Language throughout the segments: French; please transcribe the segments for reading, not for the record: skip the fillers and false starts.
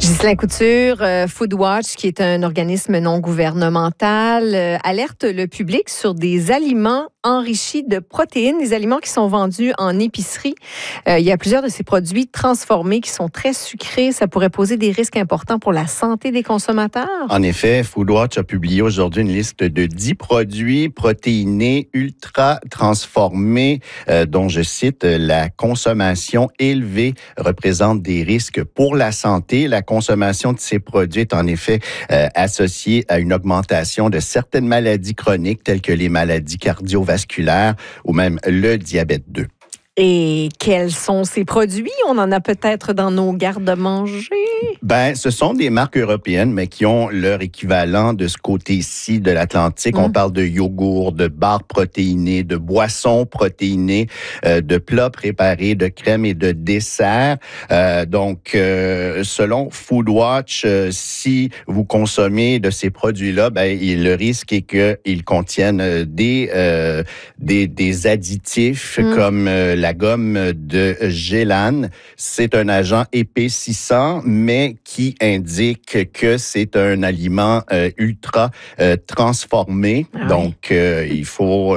Ghislain Couture, Foodwatch, qui est un organisme non gouvernemental, alerte le public sur des aliments enrichis de protéines, des aliments qui sont vendus en épicerie. Il y a plusieurs de ces produits transformés qui sont très sucrés. Ça pourrait poser des risques importants pour la santé des consommateurs. En effet, Foodwatch a publié aujourd'hui une liste de 10 produits protéinés ultra transformés, dont je cite, la consommation élevée représente des risques pour la santé. La consommation de ces produits est en effet associée à une augmentation de certaines maladies chroniques telles que les maladies cardiovasculaires ou même le diabète 2. Et quels sont ces produits? On en a peut-être dans nos garde-manger. Ce sont des marques européennes, mais qui ont leur équivalent de ce côté-ci de l'Atlantique. On parle de yogourt, de barres protéinées, de boissons protéinées, de plats préparés, de crèmes et de desserts. Selon Foodwatch, si vous consommez de ces produits-là, le risque est qu'ils contiennent des additifs comme la gomme de gélane. C'est un agent épaississant, mais qui indique que c'est un aliment ultra transformé. Ah oui. Donc, il faut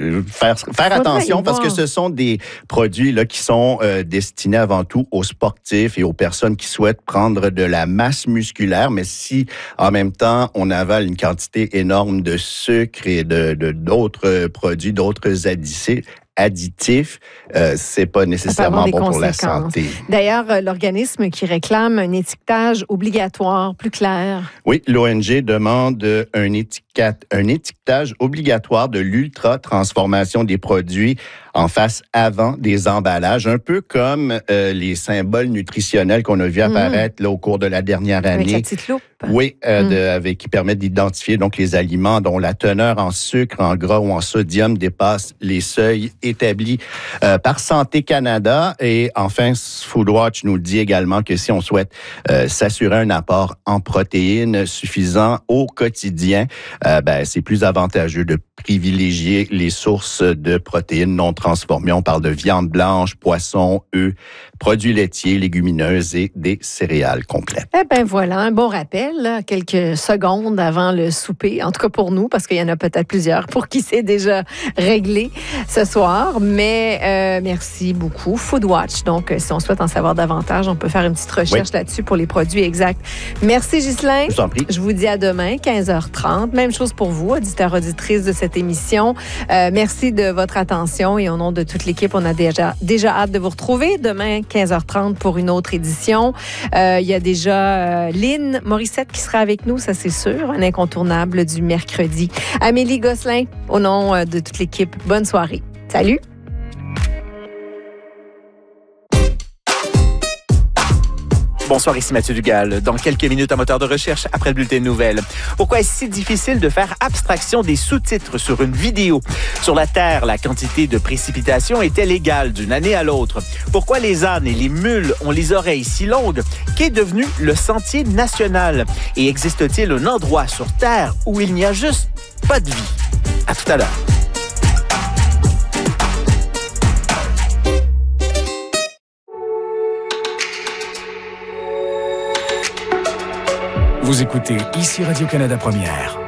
faire attention parce que ce sont des produits là qui sont destinés avant tout aux sportifs et aux personnes qui souhaitent prendre de la masse musculaire. Mais si, en même temps, on avale une quantité énorme de sucre et de d'autres produits, d'autres additifs, c'est pas nécessairement bon pour la santé. D'ailleurs, l'organisme qui réclame un étiquetage obligatoire plus clair. Oui, l'ONG demande un étiquetage obligatoire de l'ultra-transformation des produits en face avant des emballages, un peu comme les symboles nutritionnels qu'on a vu apparaître là, au cours de la dernière année. Avec la petite loupe. Oui, qui permettent d'identifier donc les aliments dont la teneur en sucre, en gras ou en sodium dépasse les seuils établis par Santé Canada. Et enfin, Foodwatch nous dit également que si on souhaite s'assurer un apport en protéines suffisant au quotidien, c'est plus avantageux de privilégier les sources de protéines non transformées. On parle de viande blanche, poisson, œufs, produits laitiers, légumineuses et des céréales complètes. Voilà, un bon rappel, là, quelques secondes avant le souper, en tout cas pour nous, parce qu'il y en a peut-être plusieurs pour qui c'est déjà réglé ce soir. Mais merci beaucoup. Foodwatch, donc si on souhaite en savoir davantage, on peut faire une petite recherche là-dessus pour les produits exacts. Merci Ghislain. Je vous en prie. Je vous dis à demain, 15h30. Même chose pour vous, auditeurs, auditrices de cette émission. Merci de votre attention et au nom de toute l'équipe, on a déjà hâte de vous retrouver demain, 15h30 pour une autre édition. Il y a déjà Lynn Morissette qui sera avec nous, ça c'est sûr, un incontournable du mercredi. Amélie Gosselin, au nom de toute l'équipe, bonne soirée. Salut! Bonsoir, ici Mathieu Dugal. Dans quelques minutes, un moteur de recherche après le bulletin de nouvelles. Pourquoi est-ce si difficile de faire abstraction des sous-titres sur une vidéo? Sur la Terre, la quantité de précipitations est-elle égale d'une année à l'autre? Pourquoi les ânes et les mules ont les oreilles si longues? Qu'est devenu le sentier national? Et existe-t-il un endroit sur Terre où il n'y a juste pas de vie? À tout à l'heure. Vous écoutez ici Radio-Canada Première.